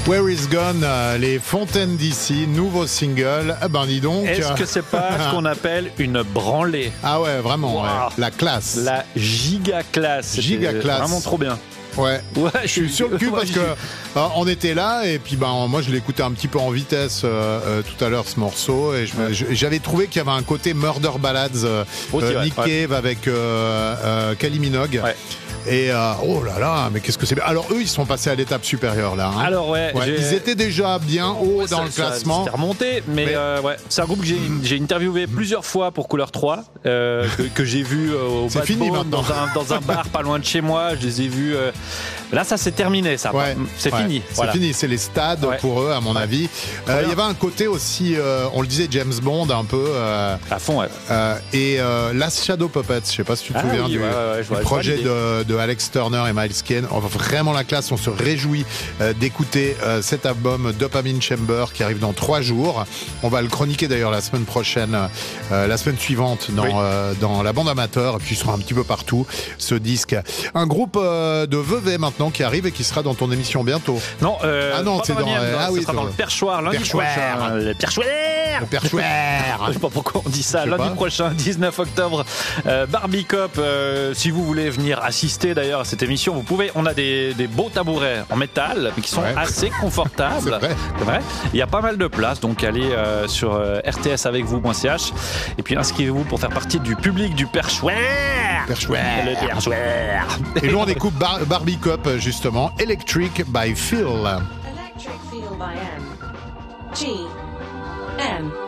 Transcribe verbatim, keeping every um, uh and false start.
Where is Gone, euh, les Fontaines D C, nouveau single. Eh ben dis donc. Est-ce que c'est pas ce qu'on appelle une branlée? Ah ouais, vraiment, wow. ouais. La classe. La giga classe. Giga classe. Vraiment trop bien. Ouais. ouais, je suis sur le cul ouais, parce que euh, on était là et puis ben moi je l'écoutais un petit peu en vitesse euh, euh, tout à l'heure ce morceau et je, ouais. je, j'avais trouvé qu'il y avait un côté Murder Ballads euh, Aussi, euh, ouais, Nick ouais. Cave avec euh, euh, Kylie Minogue. Ouais. Et euh, oh là là, mais qu'est-ce que c'est bien. Alors eux, ils sont passés à l'étape supérieure là. Hein. Alors ouais, ouais ils étaient déjà bien haut ouais, dans ça, le classement. C'était remonté, mais, mais... Euh, ouais, c'est un groupe que j'ai, j'ai interviewé plusieurs fois pour Couleur trois, euh, que, que j'ai vu euh, au c'est fini maintenant. Dans un, dans un bar pas loin de chez moi. Je les ai vus. Euh... Là, ça c'est terminé, ça. Ouais, c'est ouais, fini. C'est voilà. fini, c'est les stades ouais. pour eux, à mon ouais. avis. Il euh, y avait un côté aussi, euh, on le disait, James Bond un peu. Euh, à fond, ouais. Euh, et euh, Last Shadow Puppets, je sais pas si tu te ah, souviens oui, du, ouais, ouais, du ouais, projet de, de Alex Turner et Miles Kane. On va vraiment la classe, on se réjouit euh, d'écouter euh, cet album Dopamine Chamber qui arrive dans trois jours. On va le chroniquer d'ailleurs la semaine prochaine, euh, la semaine suivante dans, oui. euh, dans la bande amateur, et puis il sera un petit peu partout ce disque. Un groupe euh, de Vevey maintenant qui arrive et qui sera dans ton émission bientôt. Non, euh, ah non, c'est dans, mienne, euh, ah ce oui, sera dans le Perchoir lundi Perchoir. prochain. Le Perchoir. Le Perchoir. Je sais pas pourquoi on dit ça. Lundi pas. prochain, dix-neuf octobre, euh, Barbie Cop. Euh, si vous voulez venir assister d'ailleurs à cette émission, vous pouvez. On a des, des beaux tabourets en métal mais qui sont ouais. assez confortables. C'est vrai. C'est vrai. Il y a pas mal de place, donc allez euh, sur euh, r t s avec vous point c h et puis inscrivez-vous pour faire partie du public du Perchoir. Perchoir. Le Perchoir. Et nous on écoute Bar- Barbie Cop justement, Electric by Phil. Electric Feel by M. G. M.